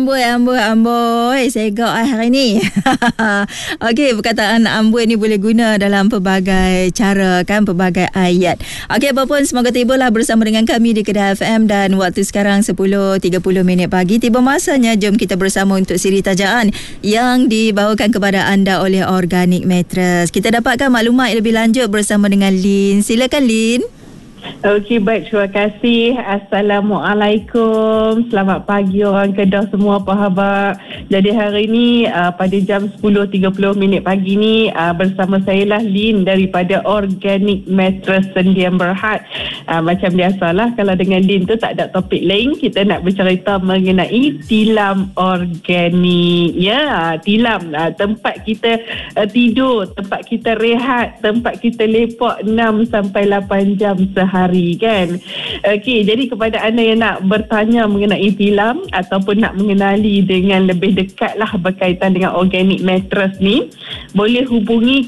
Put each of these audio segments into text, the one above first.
Amboi, segak hari ni. Okey, perkataan amboi ni boleh guna dalam pelbagai cara kan, pelbagai ayat. Okey, apapun semoga tibalah bersama dengan kami di Kedah FM dan waktu sekarang 10.30 pagi. Tiba masanya jom kita bersama untuk siri tajaan yang dibawakan kepada anda oleh Organic Mattress. Kita dapatkan maklumat lebih lanjut bersama dengan Lin. Silakan Lin. Okey, baik, terima kasih. Assalamualaikum. Selamat pagi orang Kedah semua, apa khabar? Jadi hari ni pada jam 10.30 pagi ni bersama saya lah Lin daripada Organic Mattress Sendian Berhad. Macam biasalah, kalau dengan Lin tu tak ada topik lain, kita nak bercerita mengenai tilam organik. Ya, tilam tempat kita tidur, tempat kita rehat, tempat kita lepak 6 sampai 8 jam sehari kan. Okey, jadi kepada anda yang nak bertanya mengenai tilam ataupun nak mengenali dengan lebih dekat lah berkaitan dengan Organic Mattress ni, boleh hubungi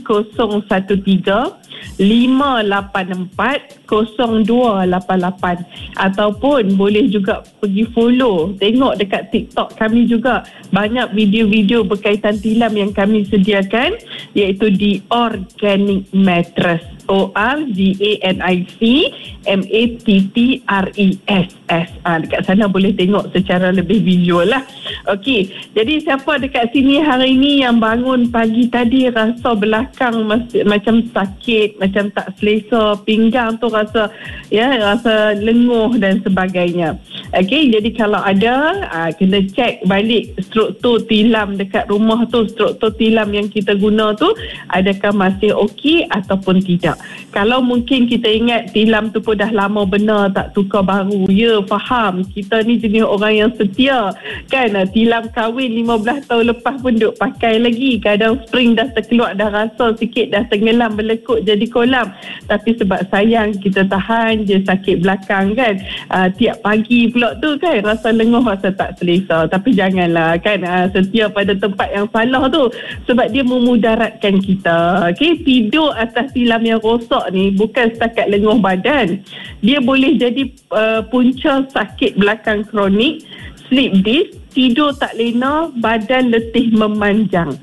013-584-0288 ataupun boleh juga pergi follow, tengok dekat TikTok kami juga banyak video-video berkaitan tilam yang kami sediakan, iaitu di Organic Mattress, ORGANIC-MATTRESS. Dekat sana boleh tengok secara lebih visual lah. Okey, jadi siapa dekat sini hari ni yang bangun pagi tadi rasa belakang macam sakit, macam tak selesa, pinggang tu rasa lenguh dan sebagainya. Okey, jadi kalau ada kena cek balik struktur tilam dekat rumah tu, struktur tilam yang kita guna tu adakah masih okey ataupun tidak. Kalau mungkin kita ingat tilam tu pun dah lama benar, tak tukar baru, ya faham, kita ni jenis orang yang setia kan. Tilam kahwin 15 tahun lepas pun duk pakai lagi, kadang spring dah terkeluar, dah rasa sikit dah tenggelam, berlekut jadi kolam, tapi sebab sayang kita tahan je sakit belakang kan. Tiap pagi pula tu kan rasa lenguh, rasa tak selesa. Tapi janganlah kan setia pada tempat yang salah tu, sebab dia memudaratkan kita. Okay, tidur atas tilam yang rosak ni bukan setakat lenguh badan, dia boleh jadi punca sakit belakang kronik, sleep disc, tidur tak lena, badan letih memanjang.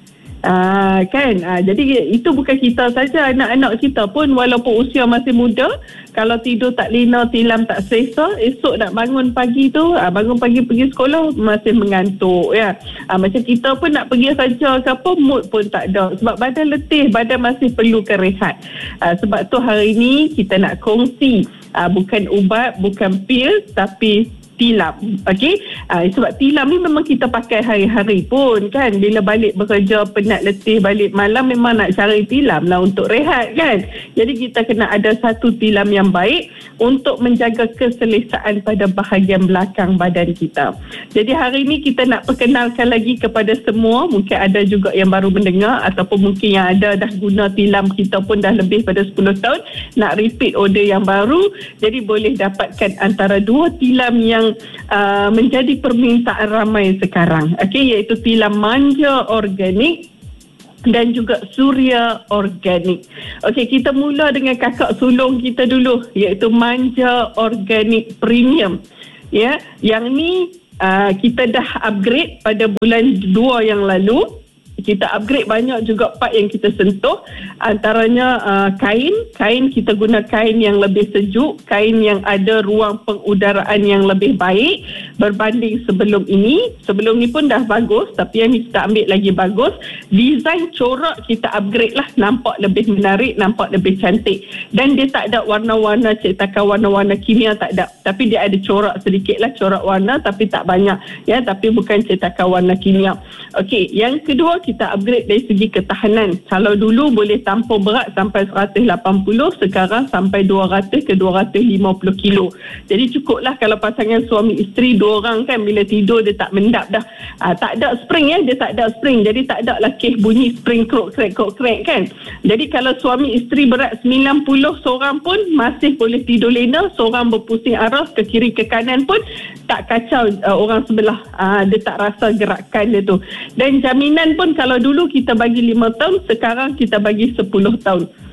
Jadi itu bukan kita saja, anak-anak kita pun walaupun usia masih muda, kalau tidur tak lena, tilam tak selesa, esok nak bangun pagi tu, bangun pagi pergi sekolah masih mengantuk ya. Macam kita pun nak pergi saja ke apa, mood pun tak ada, sebab badan letih, badan masih perlukan rehat. Sebab tu hari ni kita nak kongsi bukan ubat, bukan pil, tapi tilam. Okey, sebab tilam ni memang kita pakai hari-hari pun kan. Bila balik bekerja penat letih balik malam, memang nak cari tilam lah untuk rehat kan. Jadi kita kena ada satu tilam yang baik untuk menjaga keselesaan pada bahagian belakang badan kita. Jadi hari ni kita nak perkenalkan lagi kepada semua, mungkin ada juga yang baru mendengar ataupun mungkin yang ada dah guna tilam kita pun dah lebih pada 10 tahun, nak repeat order yang baru. Jadi boleh dapatkan antara dua tilam yang menjadi permintaan ramai sekarang. Okey, iaitu tilam manja organik dan juga Surya Organik. Okey, kita mula dengan kakak sulung kita dulu, iaitu manja organik premium. Ya, yang ni kita dah upgrade pada bulan 2 yang lalu. Kita upgrade banyak juga part yang kita sentuh, antaranya kain kita guna kain yang lebih sejuk, kain yang ada ruang pengudaraan yang lebih baik berbanding sebelum ini. Sebelum ni pun dah bagus, tapi yang ni kita ambil lagi bagus. Design corak kita upgrade lah, nampak lebih menarik, nampak lebih cantik, dan dia tak ada warna-warna, cetakan warna-warna kimia, tak ada, tapi dia ada corak sedikit lah, corak warna tapi tak banyak ya, tapi bukan cetakan warna kimia. Okey, yang kedua kita upgrade dari segi ketahanan. Kalau dulu boleh tampung berat sampai 180, sekarang sampai 200 ke 250 kilo. Jadi cukuplah kalau pasangan suami isteri dua orang kan, bila tidur dia tak mendap dah. Tak ada spring ya, dia tak ada spring. Jadi tak ada lah kes bunyi spring krok-krek kan. Jadi kalau suami isteri berat 90 seorang pun masih boleh tidur lena, seorang berpusing arah ke kiri ke kanan pun tak kacau orang sebelah. Dia tak rasa gerakan dia tu. Dan jaminan pun kalau dulu kita bagi 5 tahun, sekarang kita bagi 10 tahun.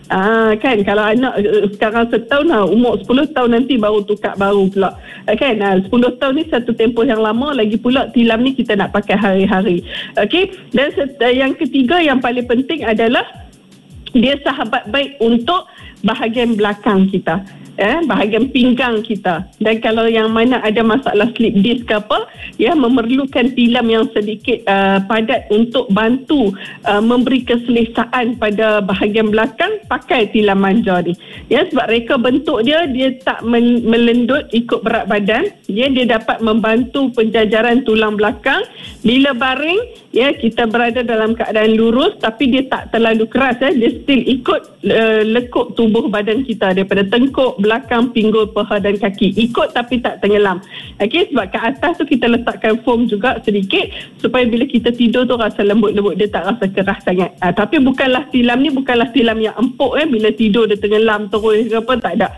Kan kalau anak sekarang setahun, umur 10 tahun nanti baru tukar baru pula. Kan 10 tahun ni satu tempoh yang lama, lagi pula tilam ni kita nak pakai hari-hari. Okey, dan yang ketiga yang paling penting adalah dia sahabat baik untuk bahagian belakang kita, bahagian pinggang kita. Dan kalau yang mana ada masalah slip disc ke apa, memerlukan tilam yang sedikit padat untuk bantu memberi keselesaan pada bahagian belakang, pakai tilam manja ni. Sebab reka bentuk dia tak melendut ikut berat badan. Dia dapat membantu penjajaran tulang belakang. Bila baring, kita berada dalam keadaan lurus, tapi dia tak terlalu keras. Dia still ikut lekuk tubuh badan kita daripada tengkuk, belakang, pinggul, paha dan kaki. Ikut tapi tak tenggelam. Okey, sebab kat atas tu kita letakkan foam juga sedikit supaya bila kita tidur tu rasa lembut-lembut, dia tak rasa keras sangat. Tapi bukanlah tilam ni bukanlah tilam yang empuk bila tidur dia tenggelam terus ke apa, tak ada.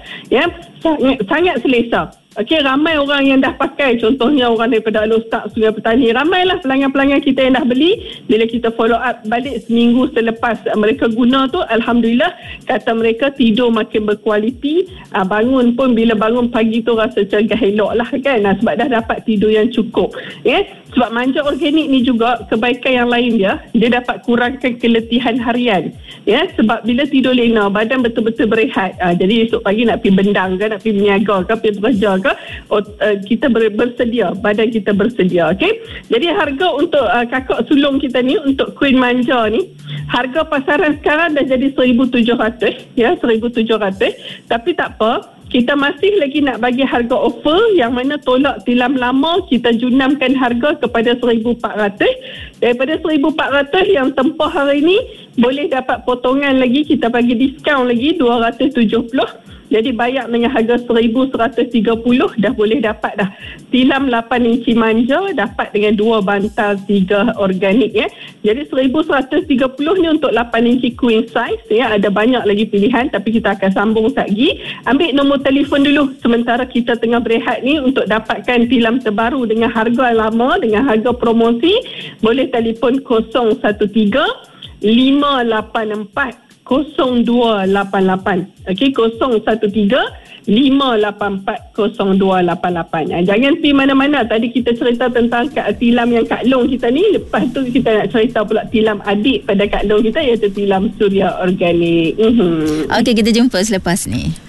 Sangat selesa. Okey, ramai orang yang dah pakai, contohnya orang daripada Al-Ustaz Sungai Petani, ramailah pelanggan-pelanggan kita yang dah beli. Bila kita follow up balik seminggu selepas mereka guna tu, alhamdulillah kata mereka tidur makin berkualiti, bangun pun bila bangun pagi tu rasa cegah elok lah kan, sebab dah dapat tidur yang cukup. Sebab manja organik ni juga kebaikan yang lain dia dapat kurangkan keletihan harian. Sebab bila tidur lena, badan betul-betul berehat. Jadi esok pagi nak pergi bendang ke, nak pergi berniaga ke, pergi bekerja ke, kita bersedia, badan kita bersedia. Okey. Jadi harga untuk kakak sulung kita ni, untuk Queen Manja ni, harga pasaran sekarang dah jadi 1,700, 1,700. Tapi tak apa, kita masih lagi nak bagi harga offer yang mana tolak tilam lama, kita junamkan harga kepada 1,400. Daripada 1,400 yang tempoh hari ni boleh dapat potongan lagi, kita bagi diskaun lagi 270. Jadi bayar dengan harga 1,130 dah boleh dapat dah tilam 8 inci manja, dapat dengan 2 bantal 3 organik. Jadi 1,130 ni untuk 8 inci queen size. Ada banyak lagi pilihan tapi kita akan sambung lagi. Ambil nombor telefon dulu sementara kita tengah berehat ni untuk dapatkan tilam terbaru dengan harga lama, dengan harga promosi. Boleh telefon 013 584 0288. Okey, 013-584-0288. Jangan pergi mana-mana. Tadi kita cerita tentang tilam yang Kak Long kita ni. Lepas tu kita nak cerita pula tilam adik pada Kak Long kita, iaitu tilam Suria Organik. Okey, kita jumpa selepas ni.